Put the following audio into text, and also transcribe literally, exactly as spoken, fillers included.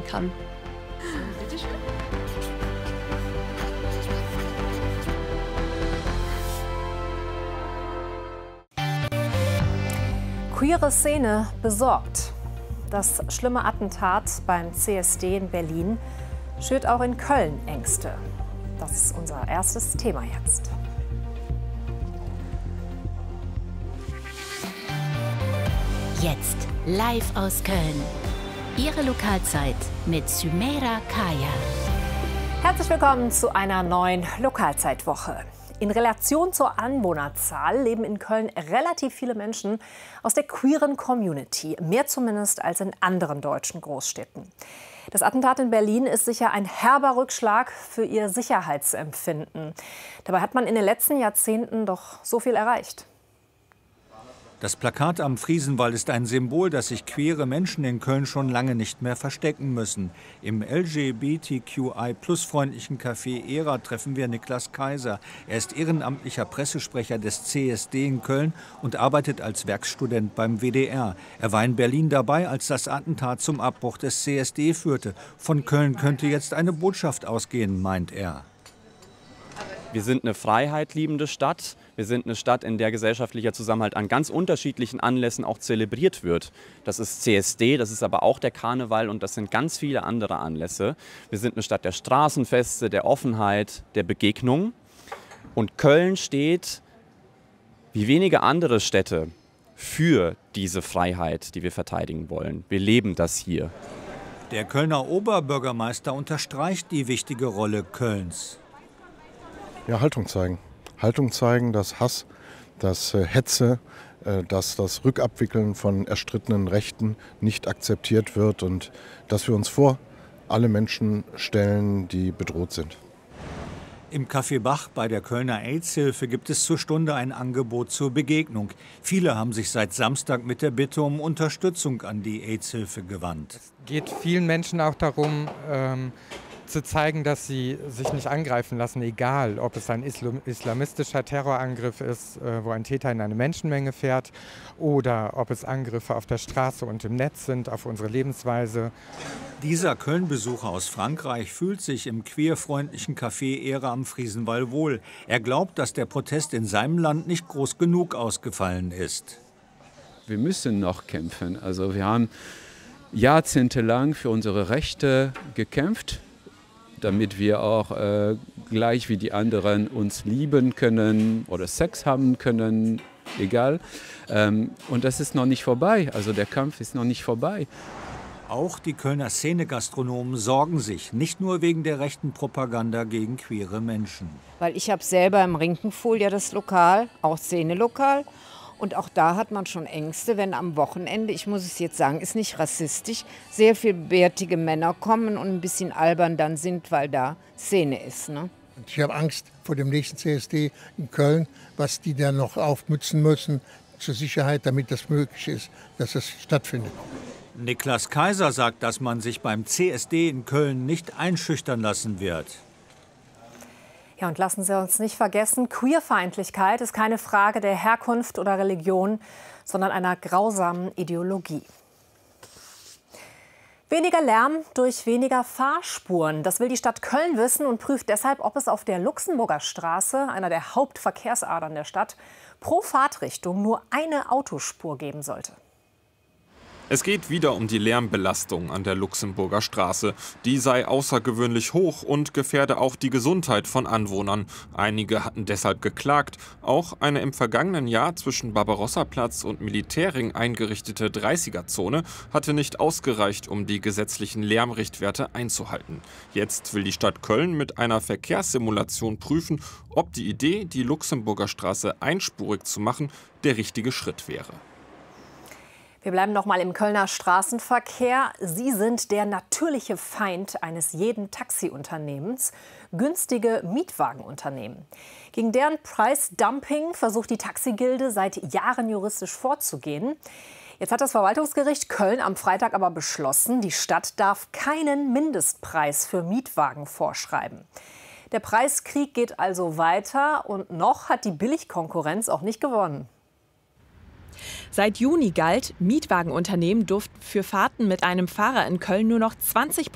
kann. Bitte schön. Queere Szene besorgt. Das schlimme Attentat beim C S D in Berlin schürt auch in Köln Ängste. Das ist unser erstes Thema jetzt. Jetzt live aus Köln. Ihre Lokalzeit mit Sümeira Kaya. Herzlich willkommen zu einer neuen Lokalzeitwoche. In Relation zur Anwohnerzahl leben in Köln relativ viele Menschen aus der queeren Community. Mehr zumindest als in anderen deutschen Großstädten. Das Attentat in Berlin ist sicher ein herber Rückschlag für ihr Sicherheitsempfinden. Dabei hat man in den letzten Jahrzehnten doch so viel erreicht. Das Plakat am Friesenwald ist ein Symbol, dass sich queere Menschen in Köln schon lange nicht mehr verstecken müssen. Im L G B T Q I plus freundlichen Café Era treffen wir Niklas Kaiser. Er ist ehrenamtlicher Pressesprecher des C S D in Köln und arbeitet als Werkstudent beim W D R. Er war in Berlin dabei, als das Attentat zum Abbruch des C S D führte. Von Köln könnte jetzt eine Botschaft ausgehen, meint er. Wir sind eine freiheitliebende Stadt. Wir sind eine Stadt, in der gesellschaftlicher Zusammenhalt an ganz unterschiedlichen Anlässen auch zelebriert wird. Das ist C S D, das ist aber auch der Karneval und das sind ganz viele andere Anlässe. Wir sind eine Stadt der Straßenfeste, der Offenheit, der Begegnung. Und Köln steht, wie wenige andere Städte, für diese Freiheit, die wir verteidigen wollen. Wir leben das hier. Der Kölner Oberbürgermeister unterstreicht die wichtige Rolle Kölns. Ja, Haltung zeigen. Haltung zeigen, dass Hass, dass äh, Hetze, äh, dass das Rückabwickeln von erstrittenen Rechten nicht akzeptiert wird und dass wir uns vor alle Menschen stellen, die bedroht sind. Im Café Bach bei der Kölner AIDS-Hilfe gibt es zur Stunde ein Angebot zur Begegnung. Viele haben sich seit Samstag mit der Bitte um Unterstützung an die AIDS-Hilfe gewandt. Es geht vielen Menschen auch darum, ähm, zu zeigen, dass sie sich nicht angreifen lassen, egal ob es ein islamistischer Terrorangriff ist, äh, wo ein Täter in eine Menschenmenge fährt, oder ob es Angriffe auf der Straße und im Netz sind, auf unsere Lebensweise. Dieser Köln-Besucher aus Frankreich fühlt sich im queerfreundlichen Café Era am Friesenwald wohl. Er glaubt, dass der Protest in seinem Land nicht groß genug ausgefallen ist. Wir müssen noch kämpfen. Also wir haben jahrzehntelang für unsere Rechte gekämpft, damit wir auch äh, gleich wie die anderen uns lieben können oder Sex haben können, egal. Ähm, und das ist noch nicht vorbei, also der Kampf ist noch nicht vorbei. Auch die Kölner Szene-Gastronomen sorgen sich, nicht nur wegen der rechten Propaganda gegen queere Menschen. Weil ich habe selber im Rinkenfuhl ja das Lokal, auch Szene-Lokal. Und auch da hat man schon Ängste, wenn am Wochenende, ich muss es jetzt sagen, ist nicht rassistisch, sehr viele bärtige Männer kommen und ein bisschen albern dann sind, weil da Szene ist. Ne? Ich habe Angst vor dem nächsten C S D in Köln, was die dann noch aufmützen müssen zur Sicherheit, damit das möglich ist, dass das stattfindet. Niklas Kaiser sagt, dass man sich beim C S D in Köln nicht einschüchtern lassen wird. Ja, und lassen Sie uns nicht vergessen, Queerfeindlichkeit ist keine Frage der Herkunft oder Religion, sondern einer grausamen Ideologie. Weniger Lärm durch weniger Fahrspuren. Das will die Stadt Köln wissen und prüft deshalb, ob es auf der Luxemburger Straße, einer der Hauptverkehrsadern der Stadt, pro Fahrtrichtung nur eine Autospur geben sollte. Es geht wieder um die Lärmbelastung an der Luxemburger Straße. Die sei außergewöhnlich hoch und gefährde auch die Gesundheit von Anwohnern. Einige hatten deshalb geklagt. Auch eine im vergangenen Jahr zwischen Barbarossaplatz und Militärring eingerichtete dreißiger-Zone hatte nicht ausgereicht, um die gesetzlichen Lärmrichtwerte einzuhalten. Jetzt will die Stadt Köln mit einer Verkehrssimulation prüfen, ob die Idee, die Luxemburger Straße einspurig zu machen, der richtige Schritt wäre. Wir bleiben noch mal im Kölner Straßenverkehr. Sie sind der natürliche Feind eines jeden Taxiunternehmens, günstige Mietwagenunternehmen. Gegen deren Preisdumping versucht die Taxigilde seit Jahren juristisch vorzugehen. Jetzt hat das Verwaltungsgericht Köln am Freitag aber beschlossen, die Stadt darf keinen Mindestpreis für Mietwagen vorschreiben. Der Preiskrieg geht also weiter und noch hat die Billigkonkurrenz auch nicht gewonnen. Seit Juni galt, Mietwagenunternehmen durften für Fahrten mit einem Fahrer in Köln nur noch zwanzig